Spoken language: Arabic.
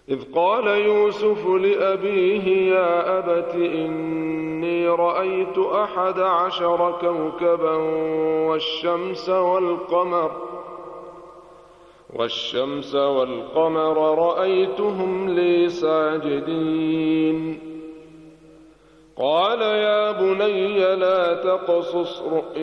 إذ قال يوسف لأبيه يا أبت إني رأيت 11 كوكبا والشمس والقمر رأيتهم لي ساجدين قال يا بني لا تقصص رؤياك